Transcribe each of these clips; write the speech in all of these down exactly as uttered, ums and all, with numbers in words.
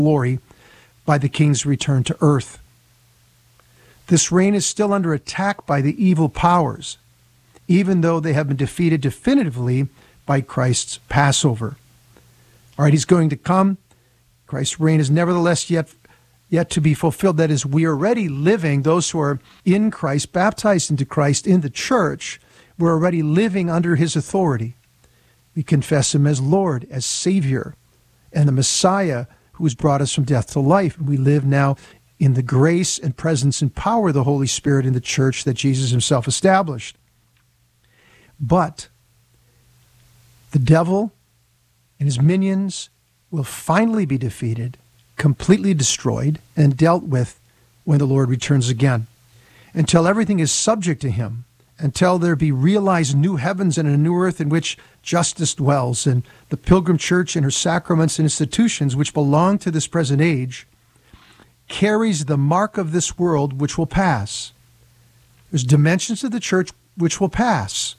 glory by the king's return to earth. This reign is still under attack by the evil powers, even though they have been defeated definitively by Christ's Passover. All right, he's going to come. Christ's reign is nevertheless yet, yet to be fulfilled. That is, we are already living, those who are in Christ, baptized into Christ in the church, we're already living under his authority. We confess him as Lord, as Savior, and the Messiah who has brought us from death to life. We live now in the grace and presence and power of the Holy Spirit in the church that Jesus himself established. But the devil and his minions will finally be defeated, completely destroyed, and dealt with when the Lord returns again. Until everything is subject to him, until there be realized new heavens and a new earth in which justice dwells, and the pilgrim church and her sacraments and institutions, which belong to this present age, carries the mark of this world which will pass. There's dimensions of the church which will pass.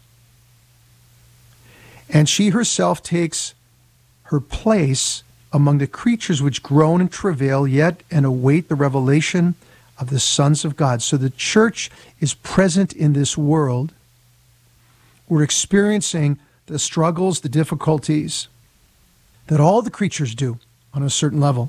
And she herself takes her place among the creatures which groan and travail yet and await the revelation of the sons of God. So the church is present in this world. We're experiencing the struggles, the difficulties that all the creatures do on a certain level.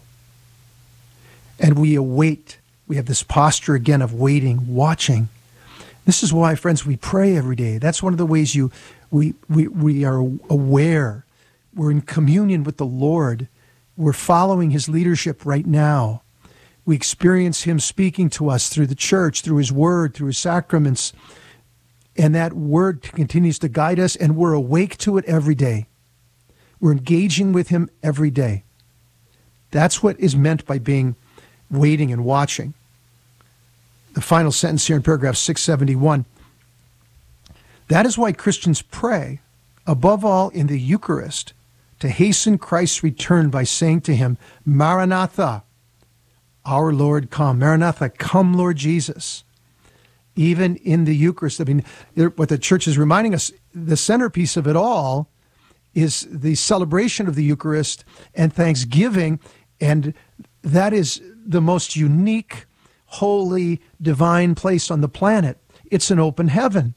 And we await. We have this posture again of waiting, watching. This is why, friends, we pray every day. That's one of the ways you we we we are aware. We're in communion with the Lord. We're following his leadership right now. We experience him speaking to us through the church, through his word, through his sacraments. And that word continues to guide us, and we're awake to it every day. We're engaging with him every day. That's what is meant by being waiting and watching. The final sentence here in paragraph six seventy-one. That is why Christians pray, above all in the Eucharist, to hasten Christ's return by saying to him, Maranatha, our Lord, come. Maranatha, come, Lord Jesus. Even in the Eucharist, I mean, what the church is reminding us, the centerpiece of it all is the celebration of the Eucharist and thanksgiving, and that is the most unique, holy, divine place on the planet. It's an open heaven.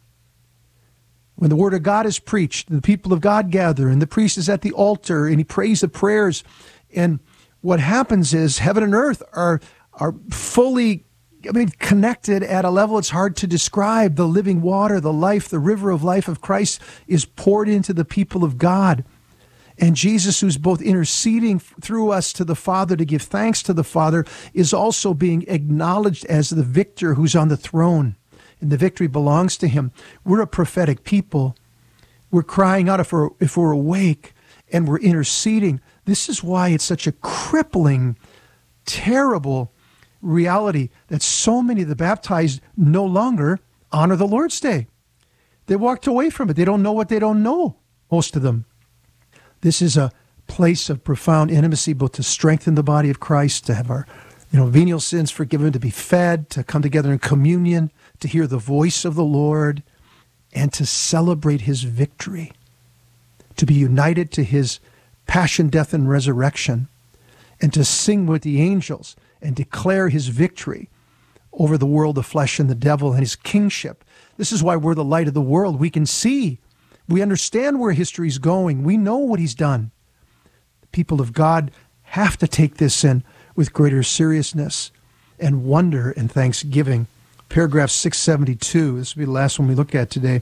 When the word of God is preached, the people of God gather, and the priest is at the altar, and he prays the prayers, and what happens is heaven and earth are are fully, I mean, connected at a level it's hard to describe. The living water, the life, the river of life of Christ is poured into the people of God. And Jesus, who's both interceding through us to the Father to give thanks to the Father, is also being acknowledged as the victor who's on the throne. And the victory belongs to him. We're a prophetic people. We're crying out if we're, if we're awake, and we're interceding. This is why it's such a crippling, terrible reality that so many of the baptized no longer honor the Lord's Day. They walked away from it. They don't know what they don't know, most of them. This is a place of profound intimacy, both to strengthen the body of Christ, to have our you know, venial sins forgiven, to be fed, to come together in communion, to hear the voice of the Lord, and to celebrate his victory, to be united to his passion, death, and resurrection, and to sing with the angels and declare his victory over the world, the flesh, and the devil, and his kingship. This is why we're the light of the world. We can see. We understand where history's going. We know what he's done. The people of God have to take this in with greater seriousness and wonder and thanksgiving. Paragraph six seventy-two, this will be the last one we look at today.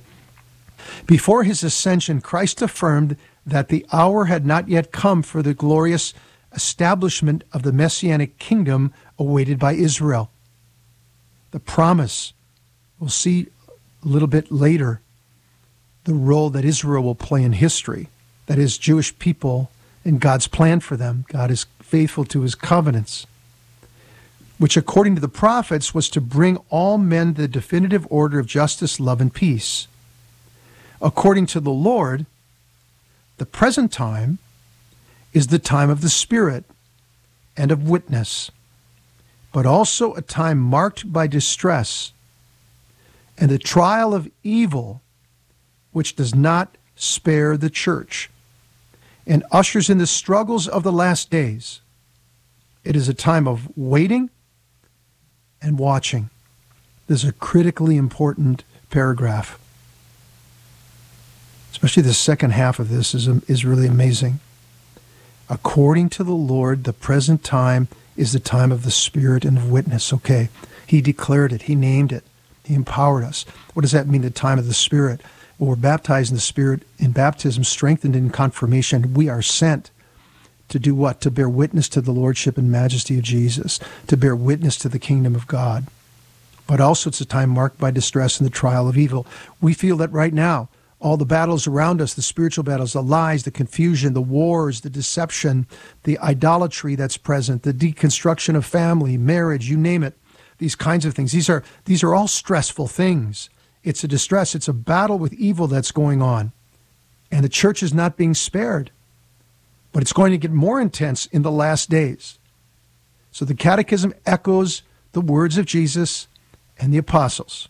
Before his ascension, Christ affirmed that the hour had not yet come for the glorious establishment of the Messianic kingdom awaited by Israel. The promise, we'll see a little bit later, the role that Israel will play in history, that is, Jewish people and God's plan for them. God is faithful to his covenants, which according to the prophets was to bring all men the definitive order of justice, love, and peace. According to the Lord, the present time is the time of the Spirit and of witness, but also a time marked by distress and the trial of evil, which does not spare the church and ushers in the struggles of the last days. It is a time of waiting and watching. This is a critically important paragraph. Especially the second half of this is, is really amazing. According to the Lord, the present time is the time of the Spirit and of witness. Okay, he declared it. He named it. He empowered us. What does that mean, the time of the Spirit? Well, we're baptized in the Spirit in baptism, strengthened in confirmation. We are sent to do what? To bear witness to the Lordship and majesty of Jesus, to bear witness to the kingdom of God. But also it's a time marked by distress and the trial of evil. We feel that right now, all the battles around us, the spiritual battles, the lies, the confusion, the wars, the deception, the idolatry that's present, the deconstruction of family, marriage, you name it, these kinds of things. These are these are all stressful things. It's a distress. It's a battle with evil that's going on. And the church is not being spared. But it's going to get more intense in the last days. So the Catechism echoes the words of Jesus and the apostles.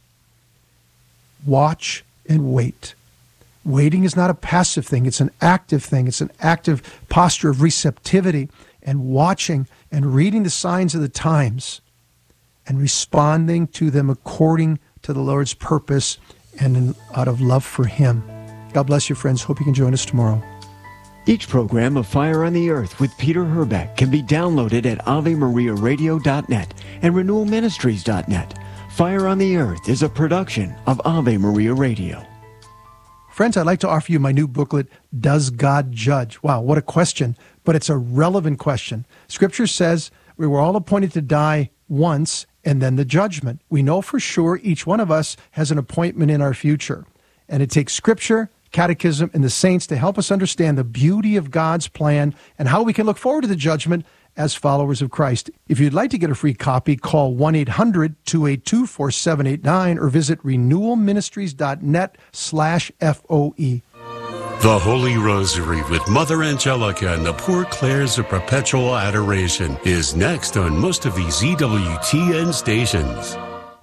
Watch and wait. Waiting is not a passive thing. It's an active thing. It's an active posture of receptivity and watching and reading the signs of the times and responding to them according to the Lord's purpose and in, out of love for him. God bless you, friends. Hope you can join us tomorrow. Each program of Fire on the Earth with Peter Herbeck can be downloaded at ave maria radio dot net and renewal ministries dot net. Fire on the Earth is a production of Ave Maria Radio. Friends, I'd like to offer you my new booklet, Does God Judge? Wow, what a question, but it's a relevant question. Scripture says we were all appointed to die once and then the judgment. We know for sure each one of us has an appointment in our future. And it takes Scripture, Catechism, and the saints to help us understand the beauty of God's plan and how we can look forward to the judgment as followers of Christ. If you'd like to get a free copy, call one eight hundred two eight two four seven eight nine or visit renewal ministries dot net slash F O E. The Holy Rosary with Mother Angelica and the Poor Clares of Perpetual Adoration is next on most of these E W T N stations.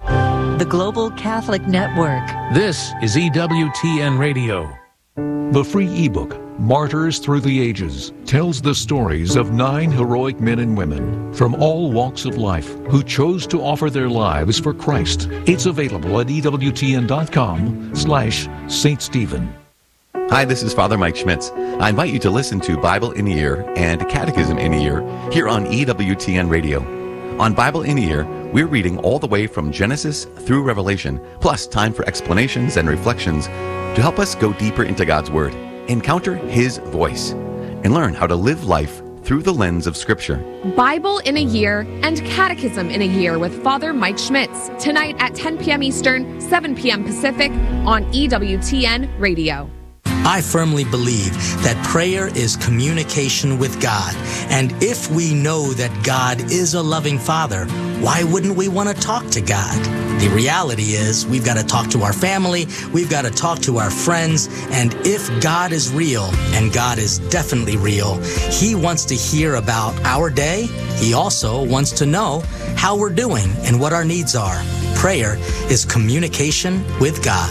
The Global Catholic Network. This is E W T N Radio. The free ebook, Martyrs Through the Ages, tells the stories of nine heroic men and women from all walks of life who chose to offer their lives for Christ. It's available at E W T N dot com slash Saint Stephen. Hi, this is Father Mike Schmitz. I invite you to listen to Bible in a Year and Catechism in a Year here on E W T N Radio. On Bible in a Year, we're reading all the way from Genesis through Revelation, plus time for explanations and reflections to help us go deeper into God's Word, encounter His voice, and learn how to live life through the lens of Scripture. Bible in a Year and Catechism in a Year with Father Mike Schmitz, tonight at ten p.m. Eastern, seven p.m. Pacific on E W T N Radio. I firmly believe that prayer is communication with God. And if we know that God is a loving Father, why wouldn't we want to talk to God? The reality is we've got to talk to our family, we've got to talk to our friends, and if God is real, and God is definitely real, He wants to hear about our day. He also wants to know how we're doing and what our needs are. Prayer is communication with God.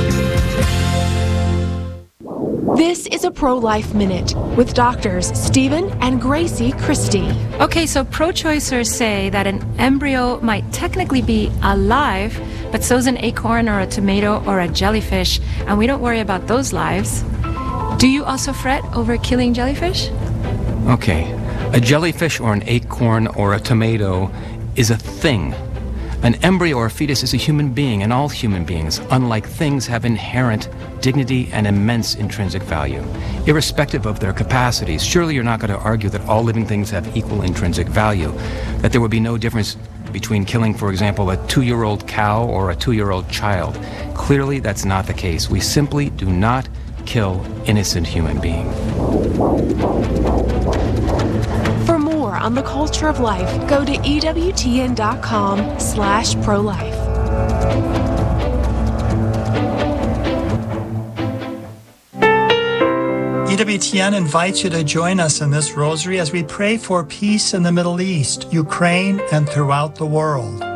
This is a Pro-Life Minute with doctors Stephen and Gracie Christie. Okay, so pro-choicers say that an embryo might technically be alive, but so's an acorn or a tomato or a jellyfish, and we don't worry about those lives. Do you also fret over killing jellyfish? Okay, a jellyfish or an acorn or a tomato is a thing. An embryo or a fetus is a human being, and all human beings, unlike things, have inherent dignity and immense intrinsic value, irrespective of their capacities. Surely you're not going to argue that all living things have equal intrinsic value, that there would be no difference between killing, for example, a two-year-old cow or a two-year-old child. Clearly, that's not the case. We simply do not kill innocent human beings. For more on the culture of life, go to E W T N dot com slash pro-life. E W T N invites you to join us in this rosary as we pray for peace in the Middle East, Ukraine, and throughout the world.